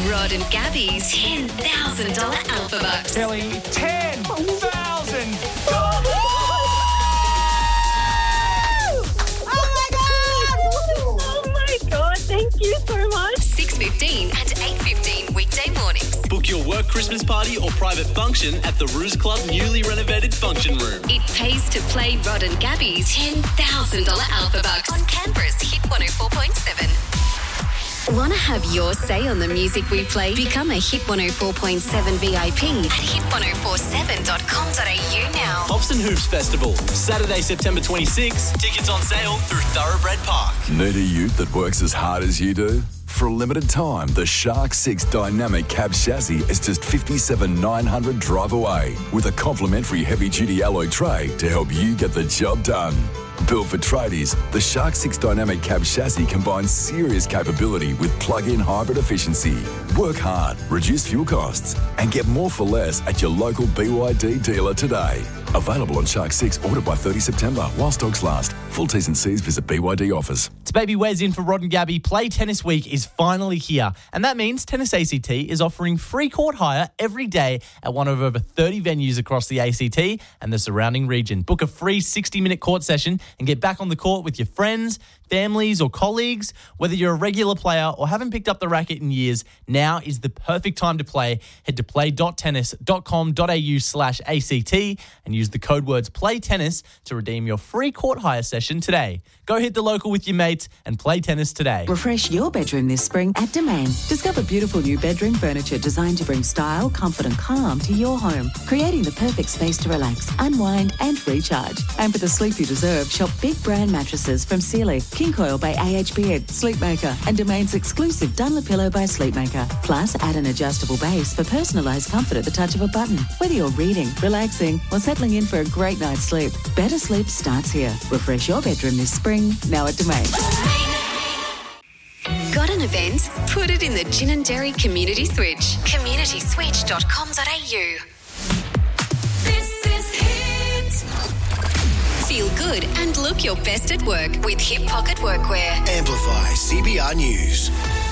Rod and Gabby's $10,000 Alpha Bucks. Telling 10,000. Thank you so much. 6:15 and 8:15 weekday mornings. Book your work Christmas party or private function at the Ruse Club newly renovated function room. It pays to play Rod and Gabby's $10,000 Alpha Bucks on Canberra's Hit 104.7. Want to have your say on the music we play? Become a Hit 104.7 VIP at hit1047.com.au now. Hobson Hoops Festival, Saturday, September 26. Tickets on sale through Thoroughbred Park. Need a ute that works as hard as you do? For a limited time, the Shark 6 Dynamic Cab Chassis is just $57,900 drive away with a complimentary heavy-duty alloy tray to help you get the job done. Built for tradies, the Shark 6 Dynamic Cab Chassis combines serious capability with plug-in hybrid efficiency. Work hard, reduce fuel costs, and get more for less at your local BYD dealer today. Available on Shark 6, ordered by 30 September, while stocks last. Full T's and C's, visit BYD offers. It's Baby Wes in for Rod and Gabby. Play Tennis Week is finally here, and that means Tennis ACT is offering free court hire every day at one of over 30 venues across the ACT and the surrounding region. Book a free 60-minute court session and get back on the court with your friends, families or colleagues. Whether you're a regular player or haven't picked up the racket in years, now is the perfect time to play. Head to play.tennis.com.au/ACT and use the code words PLAYTENNIS to redeem your free court hire session today. Go hit the local with your mates and play tennis today. Refresh your bedroom this spring at Domain. Discover beautiful new bedroom furniture designed to bring style, comfort and calm to your home, creating the perfect space to relax, unwind and recharge. And for the sleep you deserve, shop big brand mattresses from Sealy, King Coil by AHB, Sleepmaker and Domain's exclusive Dunlopillow by Sleepmaker. Plus, add an adjustable base for personalised comfort at the touch of a button. Whether you're reading, relaxing or settling in for a great night's sleep, better sleep starts here. Refresh your bedroom this spring, now at Domain. Got an event? Put it in the Gin and Dairy Community Switch. communityswitch.com.au. This is Hit. Feel good and look your best at work with Hip Pocket Workwear. Amplify CBR News.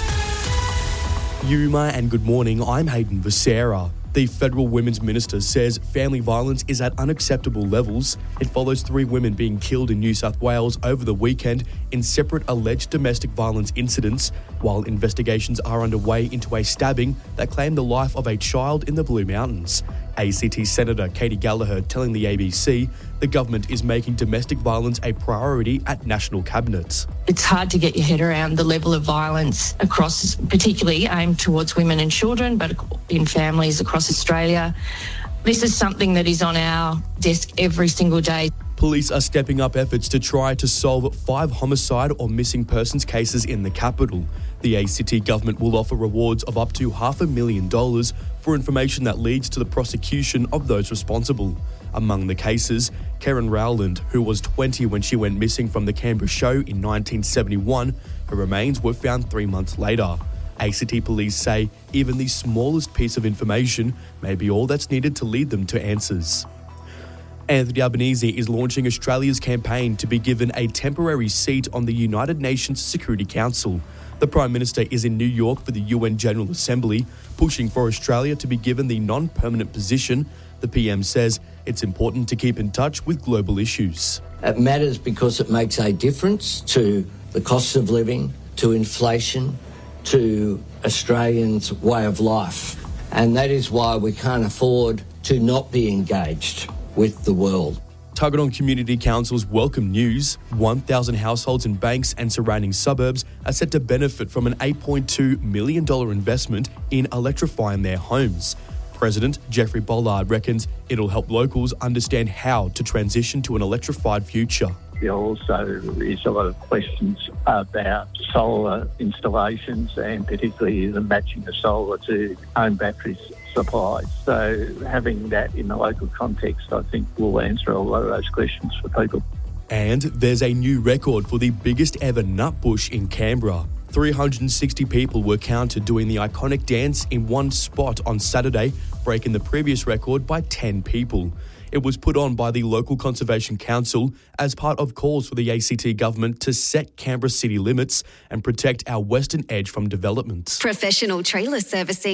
Yuma and good morning, I'm Hayden Becerra. The Federal Women's Minister says family violence is at unacceptable levels. It follows 3 women being killed in New South Wales over the weekend in separate alleged domestic violence incidents, while investigations are underway into a stabbing that claimed the life of a child in the Blue Mountains. ACT Senator Katie Gallagher telling the ABC the government is making domestic violence a priority at National Cabinet. It's hard to get your head around the level of violence across, particularly aimed towards women and children, but in families across Australia. This is something that is on our desk every single day. Police are stepping up efforts to try to solve 5 homicide or missing persons cases in the capital. The ACT government will offer rewards of up to $500,000 for information that leads to the prosecution of those responsible. Among the cases, Karen Rowland, who was 20 when she went missing from the Canberra show in 1971, her remains were found 3 months later. ACT police say even the smallest piece of information may be all that's needed to lead them to answers. Anthony Albanese is launching Australia's campaign to be given a temporary seat on the United Nations Security Council. The Prime Minister is in New York for the UN General Assembly, pushing for Australia to be given the non-permanent position. The PM says it's important to keep in touch with global issues. It matters because it makes a difference to the cost of living, to inflation, to Australians' way of life. And that is why we can't afford to not be engaged with the world. Tuggeranong Community Council's welcome news. 1,000 households in Banks and surrounding suburbs are set to benefit from an $8.2 million investment in electrifying their homes. President Jeffrey Bollard reckons it'll help locals understand how to transition to an electrified future. There also is a lot of questions about solar installations and particularly the matching of solar to home batteries supplies. So having that in the local context, I think, will answer a lot of those questions for people. And there's a new record for the biggest ever nutbush in Canberra. 360 people were counted doing the iconic dance in one spot on Saturday, breaking the previous record by 10 people. It was put on by the local Conservation Council as part of calls for the ACT government to set Canberra city limits and protect our western edge from development. Professional trailer servicing